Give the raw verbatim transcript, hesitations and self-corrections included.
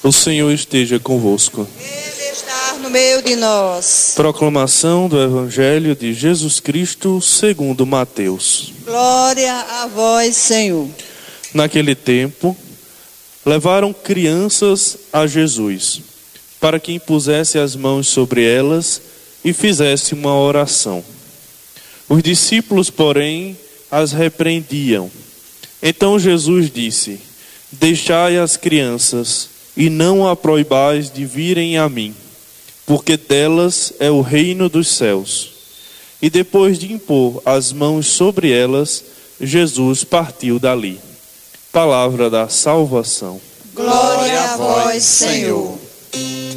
O Senhor esteja convosco. Ele está no meio de nós. Proclamação do Evangelho de Jesus Cristo segundo Mateus. Glória a vós, Senhor. Naquele tempo, levaram crianças a Jesus, para que impusesse as mãos sobre elas e fizesse uma oração. Os discípulos, porém, as repreendiam. Então Jesus disse: Deixai as crianças, e não a proibais de virem a mim, porque delas é o reino dos céus. E depois de impor as mãos sobre elas, Jesus partiu dali. Palavra da salvação. Glória a vós, Senhor.